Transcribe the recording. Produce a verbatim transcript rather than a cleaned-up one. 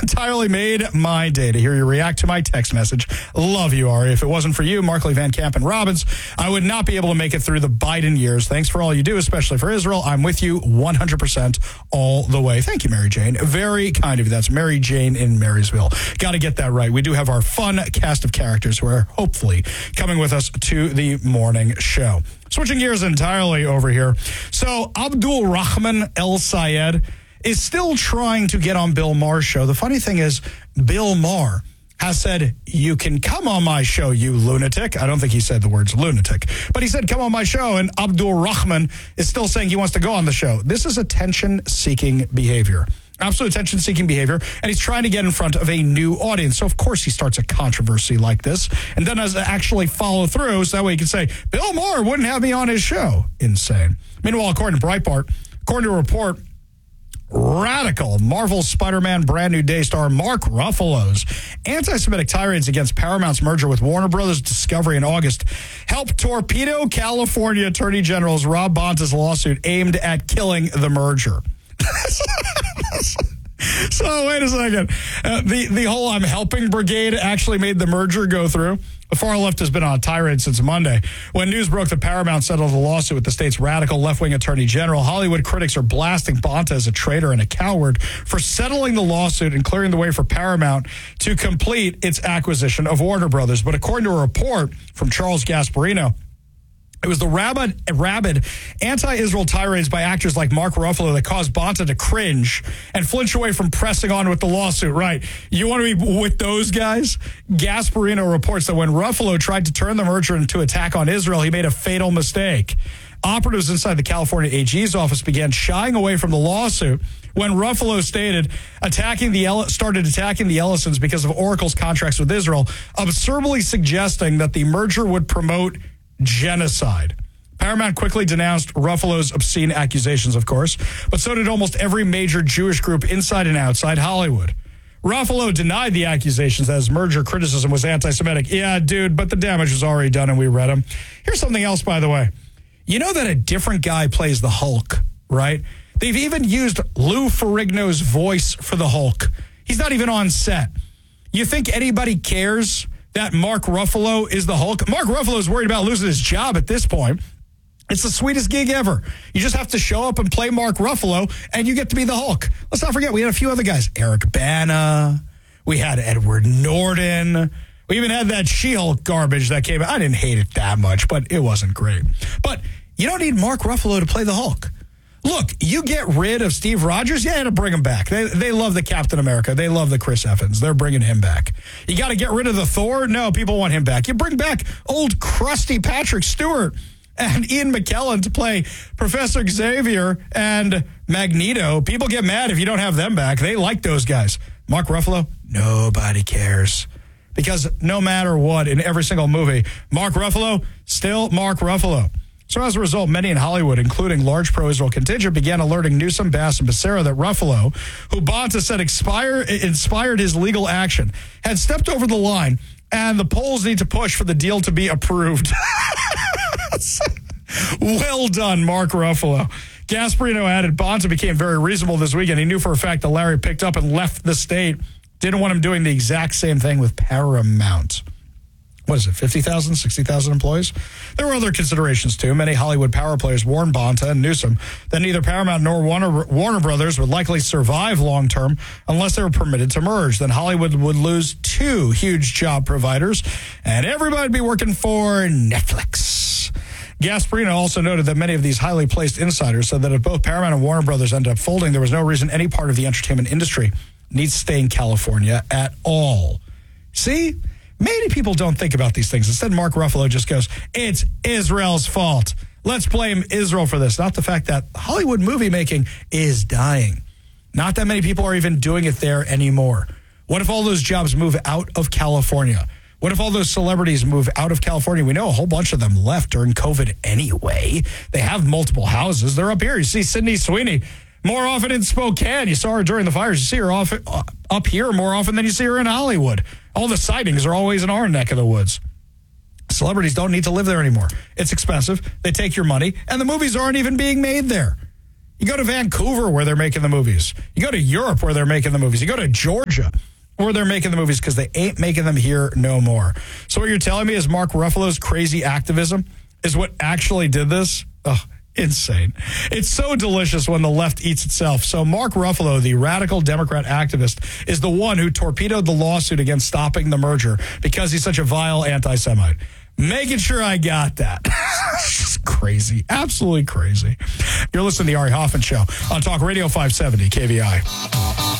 entirely made my day to hear you react to my text message. Love you, Ari. If it wasn't for you, Markley, Van Camp, and Robbins, I would not be able to make it through the Biden years. Thanks for all you do, especially for Israel. I'm with you one hundred percent all the way. Thank you, Mary Jane. Very kind of you. That's Mary Jane in Marysville. Got to get that right. We do have our fun cast of characters who are hopefully coming with us to the morning show. Switching gears entirely over here. So Abdul Rahman El Sayed is still trying to get on Bill Maher's show. The funny thing is, Bill Maher has said, you can come on my show, you lunatic. I don't think he said the words lunatic, but he said, come on my show. And Abdul Rahman is still saying he wants to go on the show. This is attention-seeking behavior. Absolute attention-seeking behavior, and he's trying to get in front of a new audience. So, of course, he starts a controversy like this and then has to actually follow through so that way he can say, Bill Maher wouldn't have me on his show. Insane. Meanwhile, according to Breitbart, according to a report, radical Marvel Spider-Man Brand New Day star Mark Ruffalo's anti-Semitic tirades against Paramount's merger with Warner Brothers Discovery in August helped torpedo California Attorney General's Rob Bonta's lawsuit aimed at killing the merger. So wait a second. Uh, the, the whole I'm helping brigade actually made the merger go through. The far left has been on a tirade since Monday. When news broke that Paramount settled the lawsuit with the state's radical left-wing attorney general, Hollywood critics are blasting Bonta as a traitor and a coward for settling the lawsuit and clearing the way for Paramount to complete its acquisition of Warner Brothers. But according to a report from Charles Gasparino, it was the rabid, rabid anti-Israel tirades by actors like Mark Ruffalo that caused Bonta to cringe and flinch away from pressing on with the lawsuit. Right. You want to be with those guys? Gasparino reports that when Ruffalo tried to turn the merger into an attack on Israel, he made a fatal mistake. Operatives inside the California A G's office began shying away from the lawsuit when Ruffalo stated attacking the Ell- started attacking the Ellisons because of Oracle's contracts with Israel, absurdly suggesting that the merger would promote genocide. Paramount quickly denounced Ruffalo's obscene accusations, of course, but so did almost every major Jewish group inside and outside Hollywood. Ruffalo denied the accusations that his merger criticism was anti-Semitic. Yeah, dude, but the damage was already done and we read him. Here's something else, by the way. You know that a different guy plays the Hulk, right? They've even used Lou Ferrigno's voice for the Hulk. He's not even on set. You think anybody cares that Mark Ruffalo is the Hulk? Mark Ruffalo is worried about losing his job at this point. It's the sweetest gig ever. You just have to show up and play Mark Ruffalo, and you get to be the Hulk. Let's not forget, we had a few other guys. Eric Bana. We had Edward Norton. We even had that She-Hulk garbage that came out. I didn't hate it that much, but it wasn't great. But you don't need Mark Ruffalo to play the Hulk. Look, you get rid of Steve Rogers, yeah, to bring him back. They they love the Captain America. They love the Chris Evans. They're bringing him back. You got to get rid of the Thor? No, people want him back. You bring back old crusty Patrick Stewart and Ian McKellen to play Professor Xavier and Magneto. People get mad if you don't have them back. They like those guys. Mark Ruffalo? Nobody cares. Because no matter what, in every single movie, Mark Ruffalo, still Mark Ruffalo. So as a result, many in Hollywood, including large pro-Israel contingent, began alerting Newsom, Bass, and Becerra that Ruffalo, who Bonta said expire, inspired his legal action, had stepped over the line, and the polls need to push for the deal to be approved. Well done, Mark Ruffalo. Gasparino added, Bonta became very reasonable this weekend. He knew for a fact that Larry picked up and left the state. Didn't want him doing the exact same thing with Paramount. What is it, fifty thousand, sixty thousand employees? There were other considerations, too. Many Hollywood power players warned Bonta and Newsom that neither Paramount nor Warner, Warner Brothers would likely survive long-term unless they were permitted to merge. Then Hollywood would lose two huge job providers, and everybody would be working for Netflix. Gasparino also noted that many of these highly placed insiders said that if both Paramount and Warner Brothers ended up folding, there was no reason any part of the entertainment industry needs to stay in California at all. See? Many people don't think about these things. Instead, Mark Ruffalo just goes, it's Israel's fault. Let's blame Israel for this. Not the fact that Hollywood movie making is dying. Not that many people are even doing it there anymore. What if all those jobs move out of California? What if all those celebrities move out of California? We know a whole bunch of them left during COVID anyway. They have multiple houses. They're up here. You see Sydney Sweeney more often in Spokane. You saw her during the fires. You see her off, uh, up here more often than you see her in Hollywood. All the sightings are always in our neck of the woods. Celebrities don't need to live there anymore. It's expensive. They take your money, and the movies aren't even being made there. You go to Vancouver where they're making the movies. You go to Europe where they're making the movies. You go to Georgia where they're making the movies because they ain't making them here no more. So what you're telling me is Mark Ruffalo's crazy activism is what actually did this? Ugh. Insane. It's so delicious when the left eats itself. So Mark Ruffalo, the radical Democrat activist, is the one who torpedoed the lawsuit against stopping the merger because he's such a vile anti-Semite. Making sure I got that. It's crazy. Absolutely crazy. You're listening to the Ari Hoffman Show on Talk Radio five seventy K V I.